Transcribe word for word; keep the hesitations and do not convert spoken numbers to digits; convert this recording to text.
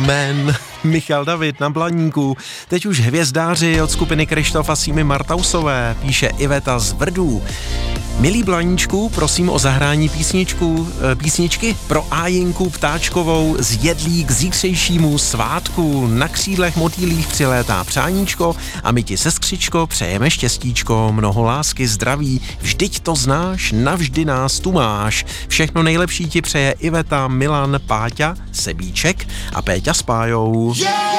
Man, Michal David na Blaníku, teď už hvězdáři od skupiny Kryštof a Símy Martausové, píše Iveta z Vrdů. Milí Blaníčku, prosím o zahrání písničku, písničky pro Ájinku Ptáčkovou z Jedlí k zítřejšímu svátku. Na křídlech motýlích přilétá přáníčko a my ti, sestřičko, přejeme štěstíčko, mnoho lásky, zdraví, vždyť to znáš, navždy nás tu máš. Všechno nejlepší ti přeje Iveta, Milan, Páťa, Sebíček a Péťa s Pájou. Yeah!